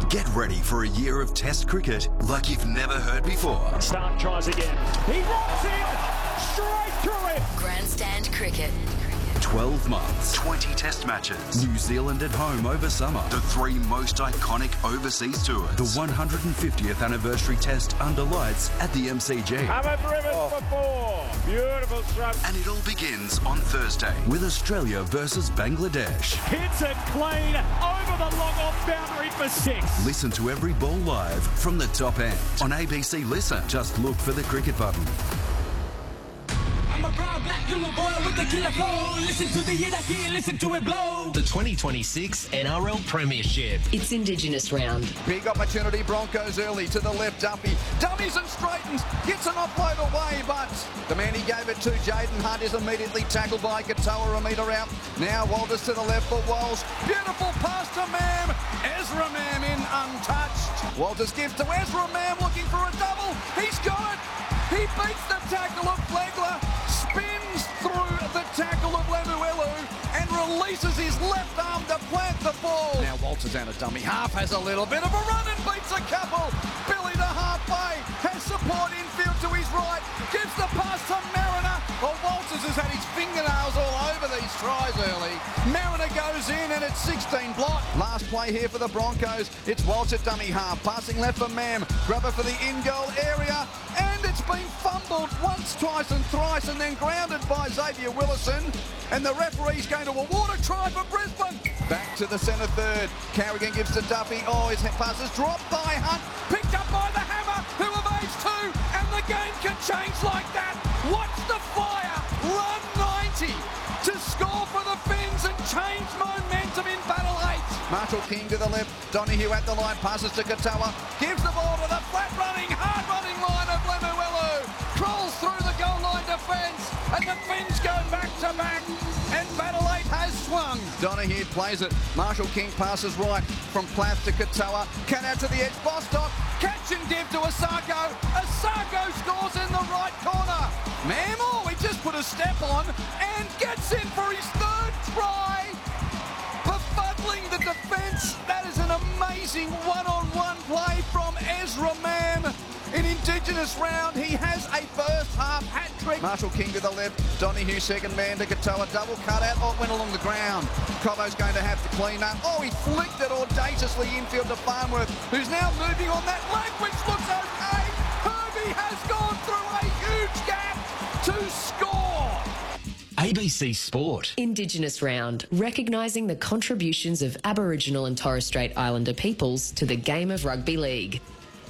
Get ready for a year of Test cricket like you've never heard before. Stark tries again. He rocks in straight through it. Grandstand cricket. 12 months, 20 Test matches, New Zealand at home over summer, the 3 most iconic overseas tours, the 150th anniversary Test under lights at the MCG. Hamad Rivers for 4. Beautiful stroke. And it all begins on Thursday with Australia versus Bangladesh. Hits it clean over the long off boundary for 6. Listen to every ball live from the top end on ABC Listen. Just look for the cricket button. I'm a proud black little boy with the killer flow. Listen to the hit I hear, listen to it blow. The 2026 NRL Premiership. It's Indigenous round. Big opportunity, Broncos early to the left, Duffy. Dummies and straightens, gets an offload away, but the man he gave it to, Jaden Hunt, is immediately tackled by Katoa. A metre out. Now Walters to the left for Walsh. Beautiful pass to Mam. Ezra Mam in untouched. Walters gives to Ezra Mam looking for a double. He's got it. He beats the tackle of Flegler, spins through the tackle of Lemuelu and releases his left arm to plant the ball. Now Walters out of dummy half, has a little bit of a run and beats a couple. Billy to halfway, has support infield to his right, gives the pass to Mariner. Well, Walters has had his fingernails all over these tries early. Mariner goes in and it's 16 block. Last play here for the Broncos. It's Walsh at dummy half, passing left for Mam. Grubber for the in-goal area. And it's been fumbled once, twice and thrice and then grounded by Xavier Willison. And the referee's going to award a try for Brisbane. Back to the centre third. Carrigan gives to Duffy. Oh, his pass is dropped by Hunt. Picked up by the Hammer, who evades 2. And the game can change like that. Watch the Fire run 90 to score for the Finns and change momentum in Battle 8. Marshall King to the left. Donahue at the line. Passes to Katoa. Gives the ball to the flat-running, hard-running line of Lemuelu. Crawls through the goal line defence. And the Finns go back-to-back. And Battle 8 has swung. Donahue plays it. Marshall King passes right from Plath to Katoa. Cat out to the edge. Bostock. Catch and give to Asako. Asako scores in the right corner. Mammal, he just put a step on and gets in for his 3rd try. Befuddling the defence. That is an amazing one-on-one play from Ezra Mam. In Indigenous round, he has a first half hat-trick. Marshall King to the left. Donahue second man to Katoa. Double cut out. Oh, it went along the ground. Cobbo's going to have to clean up. Oh, he flicked it audaciously infield to Farnworth, who's now moving on that leg, which looks okay. Herbie has gone through a huge gap to score. ABC Sport. Indigenous round, recognising the contributions of Aboriginal and Torres Strait Islander peoples to the game of rugby league.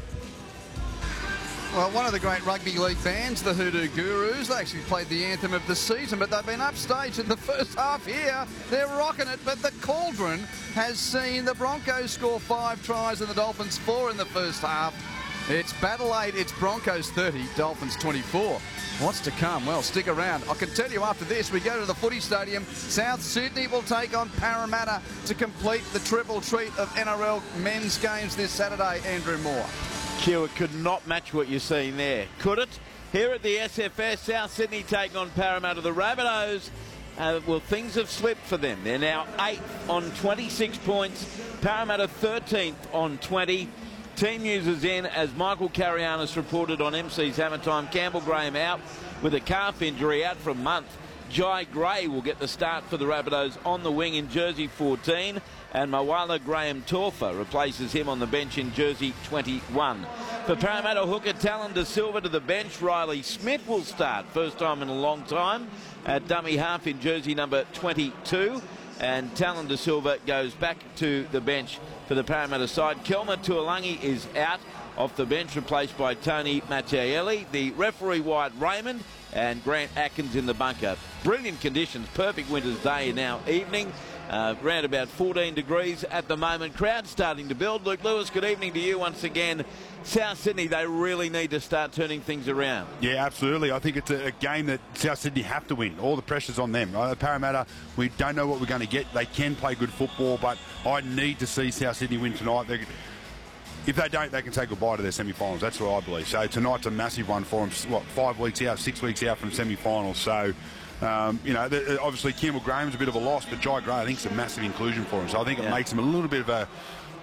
Well, one of the great rugby league fans, the Hoodoo Gurus, they actually played the anthem of the season, but they've been upstaged in the first half here. They're rocking it, but the Cauldron has seen the Broncos score 5 tries and the Dolphins 4 in the first half. It's Battle 8, it's Broncos 30, Dolphins 24. What's to come? Well, stick around. I can tell you after this, we go to the footy stadium. South Sydney will take on Parramatta to complete the triple treat of NRL men's games this Saturday. Andrew Moore. Q, it could not match what you're seeing there, could it? Here at the SFS, South Sydney take on Parramatta. The Rabbitohs, well, things have slipped for them. They're now 8th on 26 points. Parramatta 13th on 20. Team news is in as Michael Carianis reported on MC's Hammer Time. Campbell Graham out with a calf injury, out for a month. Jai Gray will get the start for the Rabbitohs on the wing in jersey 14. And Mawala Graham Torfa replaces him on the bench in jersey 21. For Parramatta hooker Talon De Silva to the bench. Riley Smith will start, first time in a long time, at dummy half in jersey number 22. And Talon De Silva goes back to the bench for the Parramatta side. Kelma Tuolangi is out off the bench, replaced by Tony Mattielli. The referee Wyatt Raymond and Grant Atkins in the bunker. Brilliant conditions, perfect winter's day now evening. Around about 14 degrees at the moment. Crowd starting to build. Luke Lewis, good evening to you once again. South Sydney, they really need to start turning things around. Yeah, absolutely. I think it's a game that South Sydney have to win. All the pressure's on them. Right? Parramatta, we don't know what we're going to get. They can play good football, but I need to see South Sydney win tonight. If they don't, they can say goodbye to their semi-finals. That's what I believe. So tonight's a massive one for them. 5 weeks out, 6 weeks out from semi-finals. So, obviously Campbell Graham's a bit of a loss, but Jai Gray, I think, is a massive inclusion for him. So I think it makes him a little bit of a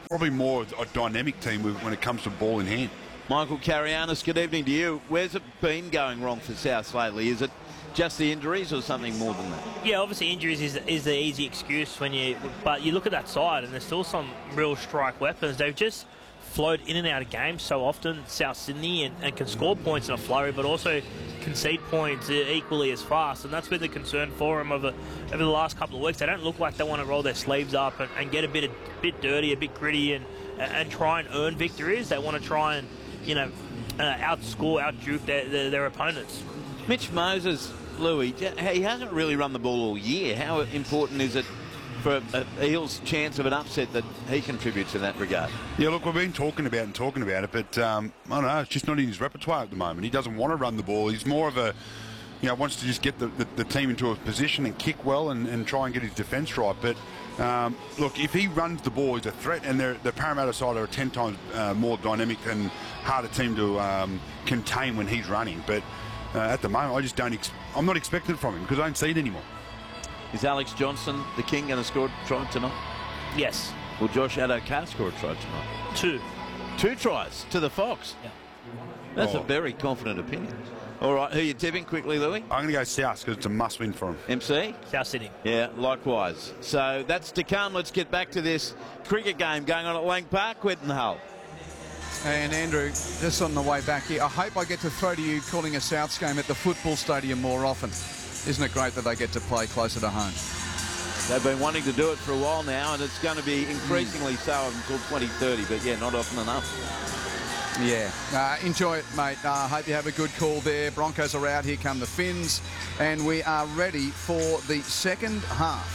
Probably more a dynamic team when it comes to ball in hand. Michael Carianis, good evening to you. Where's it been going wrong for South lately? Is it just the injuries or something more than that? Yeah, obviously injuries is the easy excuse but you look at that side and there's still some real strike weapons. They've just flowed in and out of games so often, South Sydney, and can score points in a flurry, but also concede points equally as fast. And that's been the concern for them over the last couple of weeks. They don't look like they want to roll their sleeves up and get a bit dirty, a bit gritty, and try and earn victories. They want to try and outscore, outjuke their opponents. Mitch Moses, Louis, he hasn't really run the ball all year. How important is it for Eels' chance of an upset that he contributes in that regard? Yeah, look, we've been talking about it, but I don't know, it's just not in his repertoire at the moment. He doesn't want to run the ball. He's more of a, wants to just get the team into a position and kick well and try and get his defence right. But look, if he runs the ball, he's a threat, and the Parramatta side are 10 times more dynamic and harder team to contain when he's running. But at the moment, I just I'm not expecting it from him because I don't see it anymore. Is Alex Johnson, the king, going to score a try tonight? Yes. Will Josh Addo-Carr score a try tonight? Two tries to the Fox? Yeah. That's a very confident opinion. All right, who are you tipping quickly, Louis? I'm going to go South because it's a must-win for him. MC? South Sydney. Yeah, likewise. So that's to come. Let's get back to this cricket game going on at Lang Park, Quentin Hull. And Andrew, just on the way back here, I hope I get to throw to you calling a Souths game at the football stadium more often. Isn't it great that they get to play closer to home? They've been wanting to do it for a while now, and it's going to be increasingly so until 2030, but yeah, not often enough. Yeah, enjoy it, mate. Hope you have a good call there. Broncos are out. Here come the Finns, and we are ready for the second half.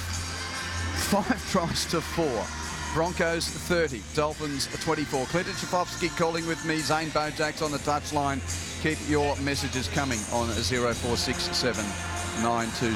5 tries to 4. Broncos 30, Dolphins 24. Clinton Schifofsky calling with me, Zane Bojacks on the touchline. Keep your messages coming on 0467 920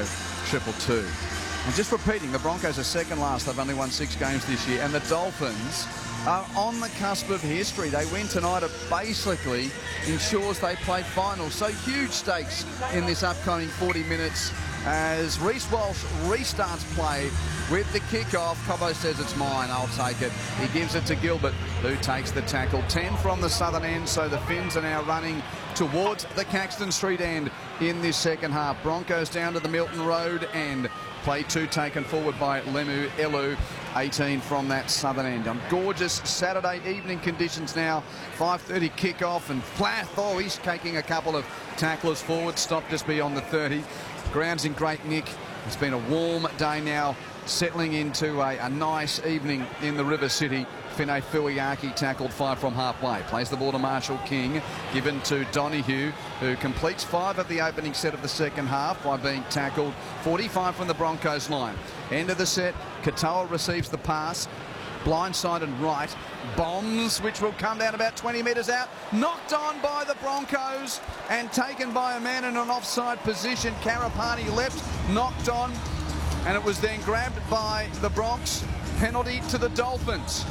222. And just repeating, the Broncos are second last. They've only won 6 games this year. And the Dolphins are on the cusp of history. They win tonight. It basically ensures they play finals. So huge stakes in this upcoming 40 minutes as Reece Walsh restarts play with the kickoff. Cobbo says it's mine, I'll take it. He gives it to Gilbert, who takes the tackle. 10 from the southern end, so the Finns are now running towards the Caxton Street end in this second half. Broncos down to the Milton Road end. Play 2 taken forward by Lemu Elu. 18 from that southern end. Gorgeous Saturday evening conditions now. 5:30 kickoff, and Plath, he's taking a couple of tacklers forward. Stop just beyond the 30. Ground's in great nick. It's been a warm day now, settling into a nice evening in the River City. Finay Fuiaki tackled 5 from halfway. Plays the ball to Marshall King, given to Donahue, who completes 5 of the opening set of the second half by being tackled. 45 from the Broncos line. End of the set, Katoa receives the pass. Blindside and right. Bombs, which will come down about 20 metres out. Knocked on by the Broncos and taken by a man in an offside position. Karapani left, knocked on, and it was then grabbed by the Bronx. Penalty to the Dolphins.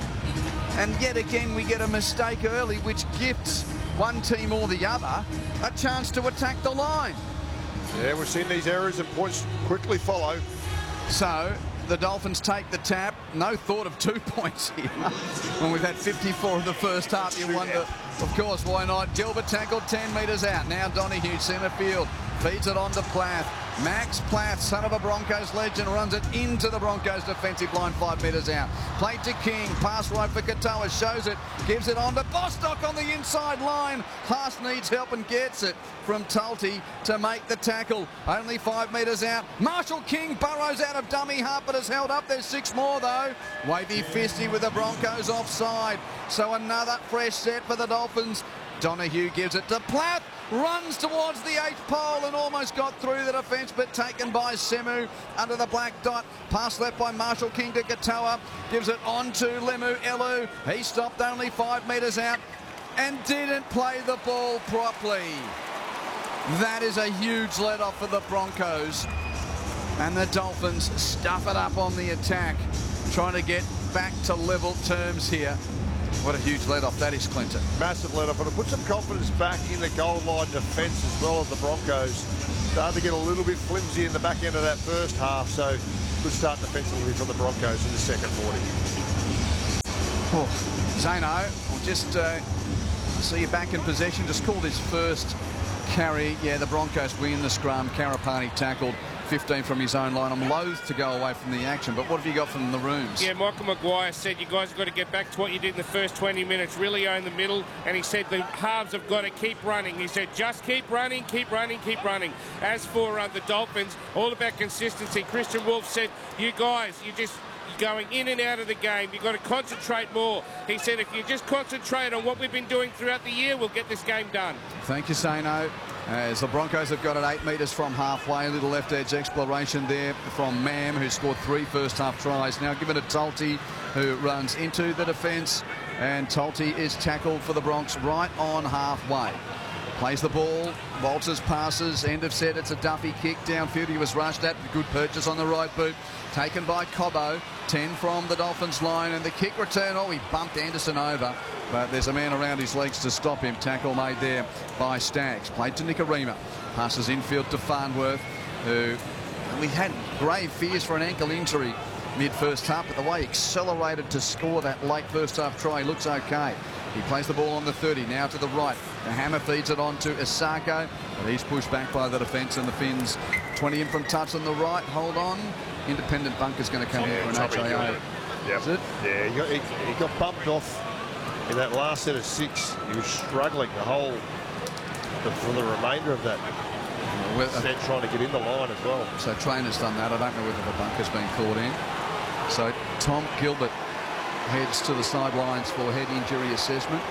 And yet again we get a mistake early, which gifts one team or the other a chance to attack the line. Yeah, we've seen these errors and points quickly follow. So the Dolphins take the tap. No thought of 2 points here. When we've had 54 in the first half, you wonder, of course, why not? Gilbert tackled 10 metres out. Now Donahue, centre field, feeds it on to Plath. Max Plath, son of a Broncos legend, runs it into the Broncos defensive line 5 metres out. Played to King, pass right for Katoa, shows it, gives it on to Bostock on the inside line. Haas needs help and gets it from Tulty to make the tackle. Only 5 metres out. Marshall King burrows out of dummy half, but is held up. There's 6 more though. Wavy Fisty with the Broncos offside. So another fresh set for the Dolphins. Donahue gives it to Plath, runs towards the 8th pole and almost got through the defence, but taken by Semu under the black dot. Pass left by Marshall King to Katoa, gives it on to Lemu Elu. He stopped only 5 metres out and didn't play the ball properly. That is a huge let-off for the Broncos. And the Dolphins stuff it up on the attack, trying to get back to level terms here. What a huge let-off that is, Clinton. Massive let-off, and it puts some confidence back in the goal line defence as well as the Broncos. Started to get a little bit flimsy in the back end of that first half, so good start defensively for the Broncos in the second 40. Oh, Zano, we'll just see you back in possession. Just called his first carry. Yeah, the Broncos win the scrum. Karapani tackled 15 from his own line. I'm loath to go away from the action, but what have you got from the rooms? Yeah, Michael Maguire said you guys have got to get back to what you did in the first 20 minutes, really own the middle, and he said the halves have got to keep running. He said just keep running, keep running, keep running. As for the Dolphins, all about consistency. Christian Wolf said, you guys, you're going in and out of the game. You've got to concentrate more. He said if you just concentrate on what we've been doing throughout the year, we'll get this game done. Thank you, Sano. As the Broncos have got it 8 metres from halfway. A little left edge exploration there from Mam, who scored 3 first half tries. Now given to Tulty, who runs into the defence. And Tulty is tackled for the Bronx right on halfway. Plays the ball. Walters passes. End of set. It's a Duffy kick downfield. He was rushed at. Good purchase on the right boot. Taken by Cobbo. 10 from the Dolphins line. And the kick return. Oh, he bumped Anderson over. But there's a man around his legs to stop him. Tackle made there by Staggs. Played to Nikorima. Passes infield to Farnworth, who we had grave fears for an ankle injury mid-first half, but the way he accelerated to score that late first half try, he looks okay. He plays the ball on the 30, now to the right. The hammer feeds it on to Isako, but he's pushed back by the defence, and the Finns 20 in from touch on the right. Hold on. Independent bunker's going to come in for an HIA. Yep. Is it? Yeah, he got bumped off in that last set of 6. He was struggling for the remainder of that set, trying to get in the line as well. So trainer's done that. I don't know whether the bunker's been caught in. So Tom Gilbert heads to the sidelines for head injury assessment.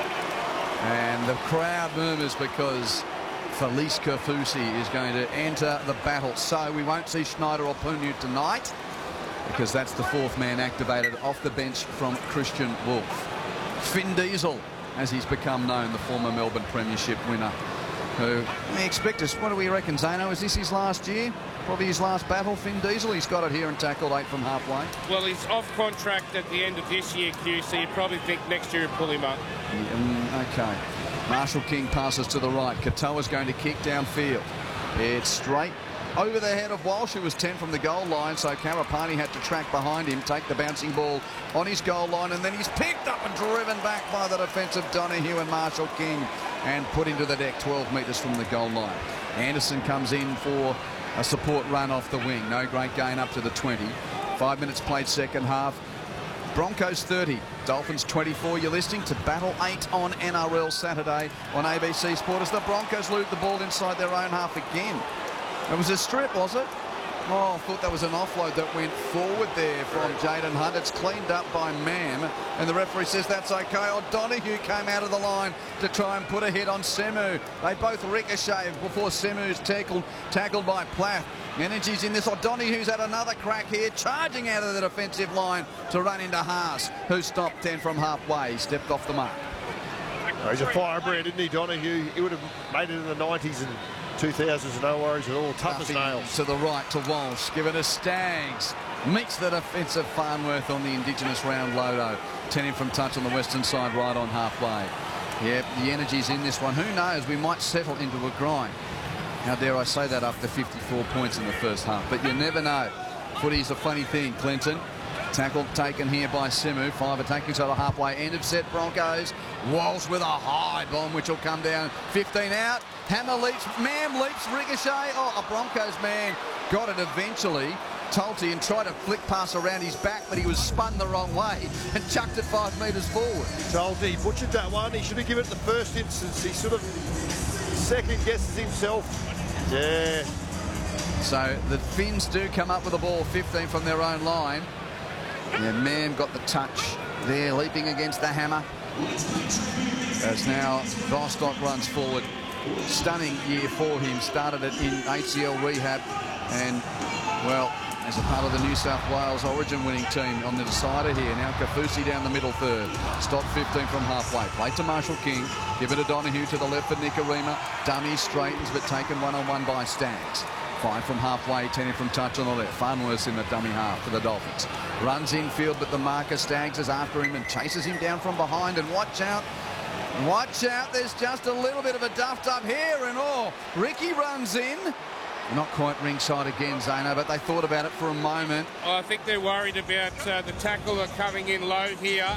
And the crowd murmurs because Felice Kafusi is going to enter the battle. So we won't see Schneider or Punu tonight, because that's the 4th man activated off the bench from Christian Wolf. Finn Diesel, as he's become known, the former Melbourne Premiership winner, who we expect us. What do we reckon, Zano? Is this his last year? Probably his last battle, Finn Diesel. He's got it here and tackled 8 from halfway. Well, he's off contract at the end of this year, Q, so you probably think next year he'll pull him up. Okay. Marshall King passes to the right. Katoa's going to kick downfield. It's straight over the head of Walsh, who was 10 from the goal line, so Karapani had to track behind him, take the bouncing ball on his goal line, and then he's picked up and driven back by the defensive Donahue and Marshall King and put into the deck 12 metres from the goal line. Anderson comes in for a support run off the wing. No great gain up to the 20. 5 minutes played second half. Broncos 30, Dolphins 24. You're listening to Battle 8 on NRL Saturday on ABC Sport as the Broncos loot the ball inside their own half again. It was a strip, was it? Oh, I thought that was an offload that went forward there from Jaden Hunt. It's cleaned up by Mam, and the referee says that's okay. O'Donoghue came out of the line to try and put a hit on Semu. They both ricochet before Semu's tackled by Plath. Energy's in this. O'Donoghue's had another crack here, charging out of the defensive line to run into Haas, who stopped 10 from halfway. He stepped off the mark. Oh, he's a firebrand, isn't he, Donahue? He would have made it in the 90s and 2000s, no worries at all. Tough as nails. To the right to Walsh, given to Staggs. Meets the defensive Farnworth on the Indigenous round Lodo. 10 in from touch on the western side, right on halfway. Yeah, the energy's in this one. Who knows? We might settle into a grind. How dare I say that after 54 points in the first half? But you never know. Footy's a funny thing, Clinton. Tackle taken here by Semu. 5 attacking to the halfway. End of set, Broncos. Walsh with a high bomb, which will come down. 15 out. Hammer leaps. Mam leaps. Ricochet. Oh, a Broncos man got it eventually. Tulty and tried to flick pass around his back, but he was spun the wrong way and chucked it 5 metres forward. Tulty butchered that one. He should have given it the first instance. He sort of second guesses himself. Yeah. So the Finns do come up with the ball, 15 from their own line. Yeah, Mam got the touch there, leaping against the hammer. As now Vostok runs forward. Stunning year for him. Started it in ACL rehab, and well, as a part of the New South Wales Origin winning team on the decider here. Now Kafusi down the middle third. Stop 15 from halfway. Play to Marshall King. Give it to Donahue to the left for Nikorima. Dummy straightens, but taken one-on-one by Staggs. 5 from halfway, 10 in from touch on the left. Farnworth in the dummy half for the Dolphins. Runs infield, but the marker Staggs is after him and chases him down from behind. And watch out. Watch out. There's just a little bit of a duffed up here and all. Ricky runs in. Not quite ringside again, Zano, but they thought about it for a moment. I think they're worried about the tackler coming in low here.